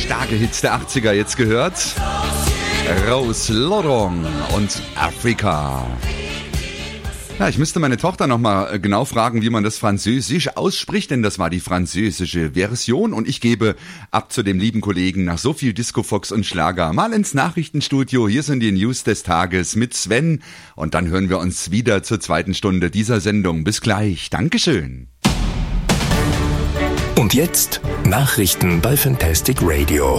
starke Hits der 80er jetzt gehört. Rose Lodong und Afrika. Ja, ich müsste meine Tochter nochmal genau fragen, wie man das Französisch ausspricht, denn das war die französische Version und ich gebe ab zu dem lieben Kollegen nach so viel Disco Fox und Schlager mal ins Nachrichtenstudio. Hier sind die News des Tages mit Sven und dann hören wir uns wieder zur zweiten Stunde dieser Sendung. Bis gleich. Dankeschön. Und jetzt Nachrichten bei Fantastic Radio.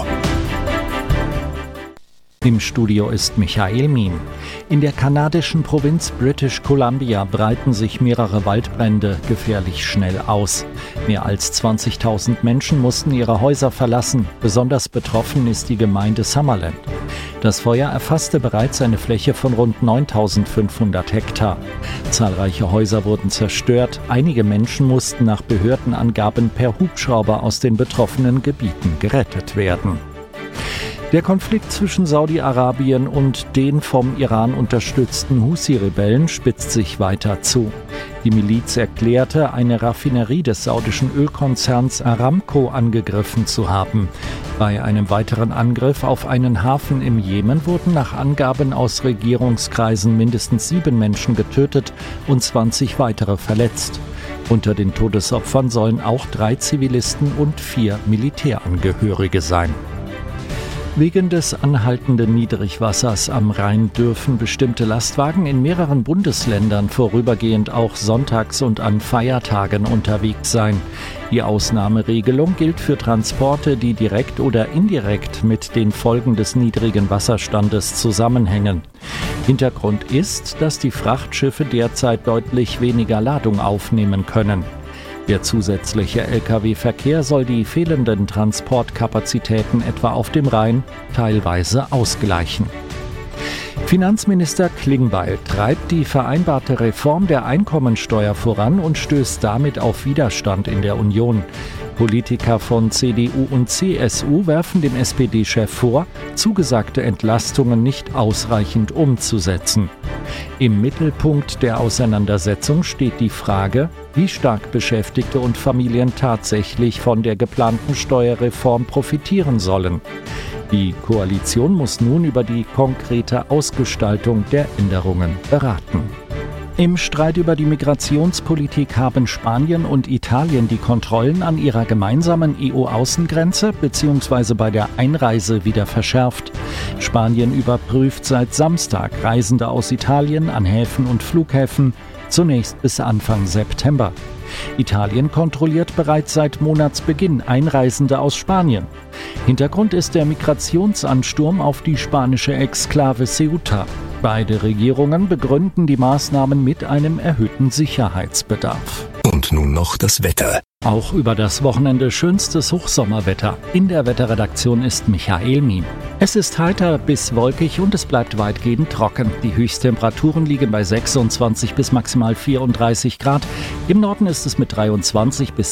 Im Studio ist Michael Mien. In der kanadischen Provinz British Columbia breiten sich mehrere Waldbrände gefährlich schnell aus. Mehr als 20.000 Menschen mussten ihre Häuser verlassen. Besonders betroffen ist die Gemeinde Summerland. Das Feuer erfasste bereits eine Fläche von rund 9.500 Hektar. Zahlreiche Häuser wurden zerstört. Einige Menschen mussten nach Behördenangaben per Hubschrauber aus den betroffenen Gebieten gerettet werden. Der Konflikt zwischen Saudi-Arabien und den vom Iran unterstützten Husi-Rebellen spitzt sich weiter zu. Die Miliz erklärte, eine Raffinerie des saudischen Ölkonzerns Aramco angegriffen zu haben. Bei einem weiteren Angriff auf einen Hafen im Jemen wurden nach Angaben aus Regierungskreisen mindestens 7 Menschen getötet und 20 weitere verletzt. Unter den Todesopfern sollen auch 3 Zivilisten und 4 Militärangehörige sein. Wegen des anhaltenden Niedrigwassers am Rhein dürfen bestimmte Lastwagen in mehreren Bundesländern vorübergehend auch sonntags und an Feiertagen unterwegs sein. Die Ausnahmeregelung gilt für Transporte, die direkt oder indirekt mit den Folgen des niedrigen Wasserstandes zusammenhängen. Hintergrund ist, dass die Frachtschiffe derzeit deutlich weniger Ladung aufnehmen können. Der zusätzliche Lkw-Verkehr soll die fehlenden Transportkapazitäten etwa auf dem Rhein teilweise ausgleichen. Finanzminister Klingbeil treibt die vereinbarte Reform der Einkommensteuer voran und stößt damit auf Widerstand in der Union. Politiker von CDU und CSU werfen dem SPD-Chef vor, zugesagte Entlastungen nicht ausreichend umzusetzen. Im Mittelpunkt der Auseinandersetzung steht die Frage, wie stark Beschäftigte und Familien tatsächlich von der geplanten Steuerreform profitieren sollen. Die Koalition muss nun über die konkrete Ausgestaltung der Änderungen beraten. Im Streit über die Migrationspolitik haben Spanien und Italien die Kontrollen an ihrer gemeinsamen EU-Außengrenze bzw. bei der Einreise wieder verschärft. Spanien überprüft seit Samstag Reisende aus Italien an Häfen und Flughäfen, zunächst bis Anfang September. Italien kontrolliert bereits seit Monatsbeginn Einreisende aus Spanien. Hintergrund ist der Migrationsansturm auf die spanische Exklave Ceuta. Beide Regierungen begründen die Maßnahmen mit einem erhöhten Sicherheitsbedarf. Und nun noch das Wetter. Auch über das Wochenende schönstes Hochsommerwetter. In der Wetterredaktion ist Michael Mien. Es ist heiter bis wolkig und es bleibt weitgehend trocken. Die Höchsttemperaturen liegen bei 26 bis maximal 34 Grad. Im Norden ist es mit 23 bis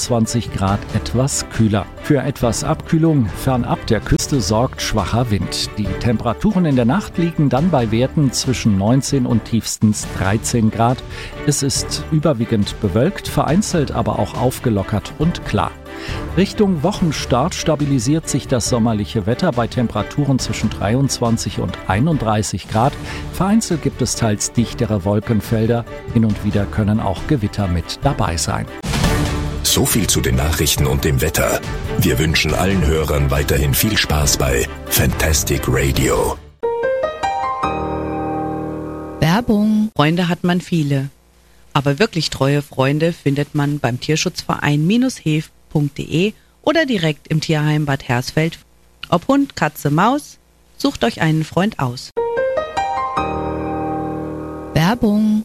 27 Grad etwas kühler. Für etwas Abkühlung fernab der Küste sorgt schwacher Wind. Die Temperaturen in der Nacht liegen dann bei Werten zwischen 19 und tiefstens 13 Grad. Es ist überwiegend bewölkt, vereinzelt aber auch aufgelockert und klar. Richtung Wochenstart stabilisiert sich das sommerliche Wetter bei Temperaturen zwischen 23 und 31 Grad. Vereinzelt gibt es teils dichtere Wolkenfelder. Hin und wieder können auch Gewitter mit dabei sein. So viel zu den Nachrichten und dem Wetter. Wir wünschen allen Hörern weiterhin viel Spaß bei Fantastic Radio. Werbung. Freunde hat man viele. Aber wirklich treue Freunde findet man beim Tierschutzverein-hef.de oder direkt im Tierheim Bad Hersfeld. Ob Hund, Katze, Maus, sucht euch einen Freund aus. Werbung.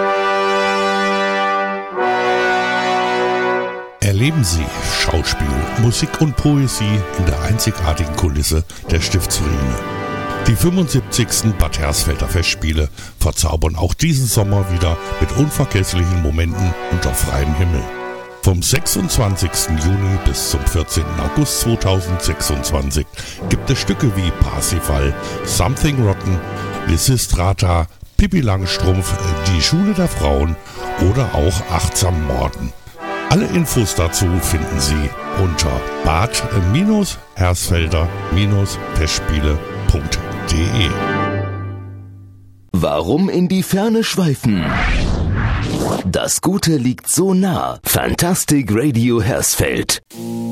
Erleben Sie Schauspiel, Musik und Poesie in der einzigartigen Kulisse der Stiftsruine. Die 75. Bad Hersfelder Festspiele verzaubern auch diesen Sommer wieder mit unvergesslichen Momenten unter freiem Himmel. Vom 26. Juni bis zum 14. August 2026 gibt es Stücke wie Parsifal, Something Rotten, Lysistrata, Pippi Langstrumpf, Die Schule der Frauen oder auch Achtsam Morden. Alle Infos dazu finden Sie unter bad-hersfelder-festspiele.de. Warum in die Ferne schweifen? Das Gute liegt so nah. Fantastic Radio Hersfeld.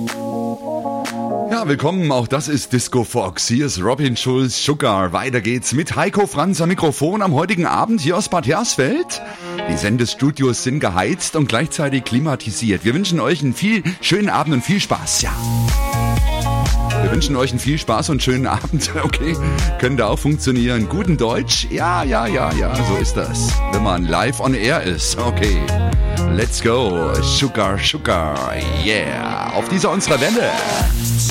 Ja, willkommen, auch das ist Disco Fox. Hier ist Robin Schulz, Sugar. Weiter geht's mit Heiko Franz am Mikrofon am heutigen Abend hier aus Bad Hersfeld. Die Sendestudios sind geheizt und gleichzeitig klimatisiert. Wir wünschen euch einen schönen Abend und viel Spaß. Ja. Wir wünschen euch einen viel Spaß und schönen Abend. Okay, könnte auch funktionieren. Guten Deutsch? Ja, so ist das. Wenn man live on air ist. Okay, let's go. Sugar, yeah. Auf dieser unserer Welle.